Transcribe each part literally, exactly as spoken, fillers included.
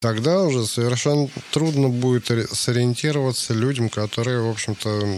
Тогда уже совершенно трудно будет сориентироваться людям, которые, в общем-то,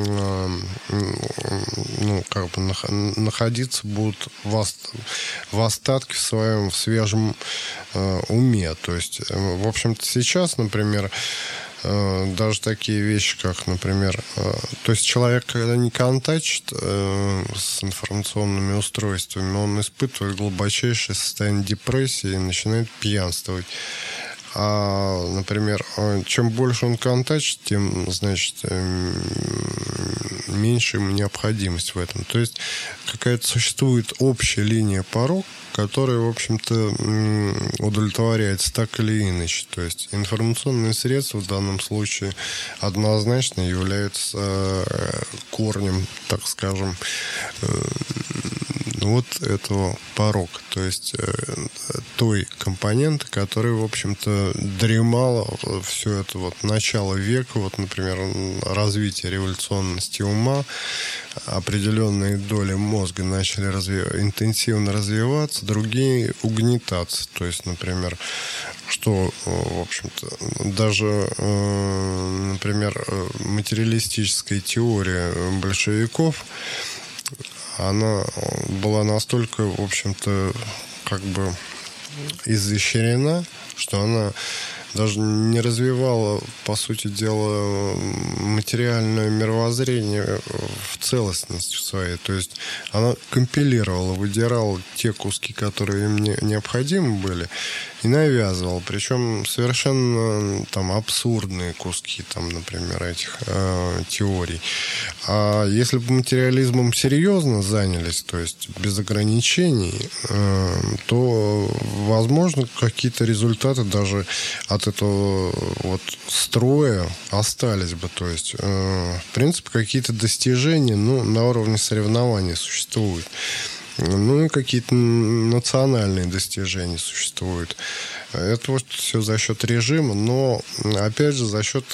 ну, как бы находиться будут в, ост... в остатке в своем в свежем э, уме. То есть, в общем-то, сейчас, например, э, даже такие вещи, как, например, э, то есть человек, когда не контачит э, с информационными устройствами, он испытывает глубочайшее состояние депрессии и начинает пьянствовать. А, например, чем больше он контачит, тем, значит, меньше ему необходимость в этом. То есть какая-то существует общая линия порог, которая, в общем-то, удовлетворяется так или иначе. То есть информационные средства в данном случае однозначно являются корнем, так скажем, вот этого порога. То есть той компоненты, которая, в общем-то, дремала все это вот начало века, вот, например, развитие революционности ума, определенные доли мозга начали развив... интенсивно развиваться, другие угнетаться. То есть, например, что, в общем-то, даже, например, материалистическая теория большевиков, она была настолько, в общем-то, как бы изощрена, что она даже не развивала, по сути дела, материальное мировоззрение в целостности своей. То есть она компилировала, выдирала те куски, которые им не, необходимы были, и навязывала. Причем совершенно там абсурдные куски, там, например, этих э, теорий. А если бы материализмом серьезно занялись, то есть без ограничений, э, то, возможно, какие-то результаты даже от этого вот строя остались бы. То есть, э, в принципе, какие-то достижения, ну, на уровне соревнований существуют. Ну и какие-то национальные достижения существуют. Это вот все за счет режима, но опять же за счет,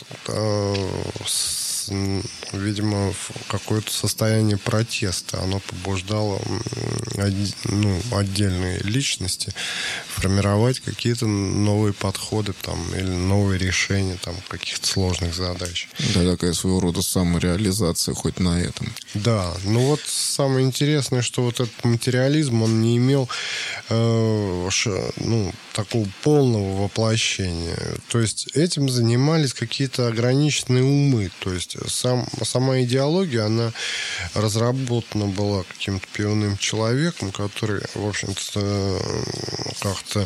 видимо, какое-то состояние протеста. Оно побуждало, ну, отдельные личности формировать какие-то новые подходы там, или новые решения там, каких-то сложных задач. Да, такая своего рода самореализация хоть на этом. Да, ну вот самое интересное, что вот этот материализм, он не имел э, ш, ну, такого полного воплощения. То есть этим занимались какие-то ограниченные умы. То есть сам, сама идеология, она разработана была каким-то пивным человеком, который, в общем-то, как-то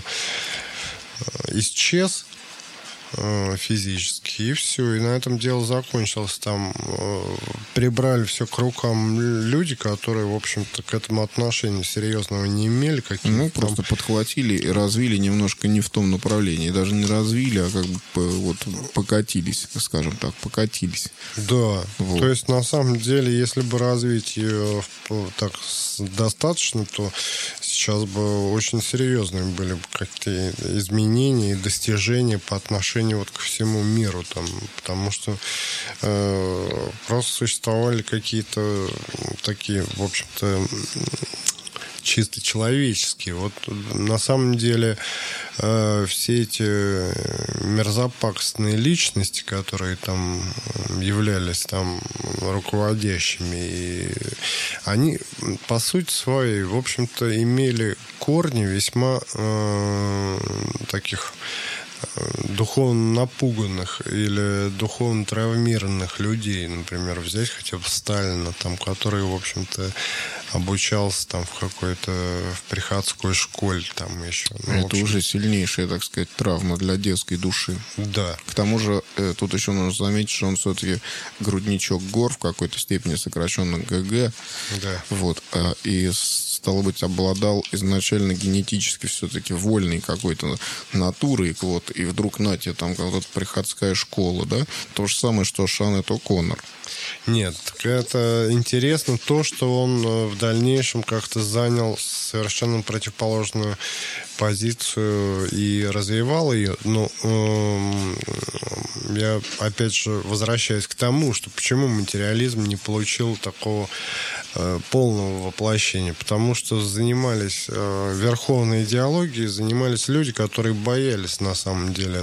исчез физически, и все. И на этом дело закончилось. Там э, прибрали все к рукам люди, которые, в общем-то, к этому отношения серьезного не имели. Ну, просто там подхватили и развили немножко не в том направлении. Даже не развили, а как бы вот покатились, скажем так, покатились. Да. Вот. То есть, на самом деле, если бы развить ее так достаточно, то сейчас бы очень серьезные были бы какие-то изменения и достижения по отношению вот ко всему миру, там, потому что э, просто существовали какие-то такие, в общем-то, чисто человеческие. Вот на самом деле э, все эти мерзопакостные личности, которые там являлись там руководящими, и они, по сути своей, в общем-то, имели корни весьма э, таких духовно напуганных или духовно травмированных людей, например, взять хотя бы Сталина, там, который, в общем-то, обучался там в какой-то в приходской школе там еще. Ну, это общем... уже сильнейшая, так сказать, травма для детской души. Да. К тому же, тут еще нужно заметить, что он все-таки грудничок гор в какой-то степени сокращенно ГГ. Да. Вот. И стало быть, обладал изначально генетически все-таки вольной какой-то натурой, вот, и вдруг, на тебе, там какая-то приходская школа, да? То же самое, что Шанет О'Коннор. Нет, это интересно то, что он в дальнейшем как-то занял совершенно противоположную позицию и развивал ее. Но э, я опять же возвращаюсь к тому, что почему материализм не получил такого э, полного воплощения. Потому что занимались э, верховной идеологией, занимались люди, которые боялись на самом деле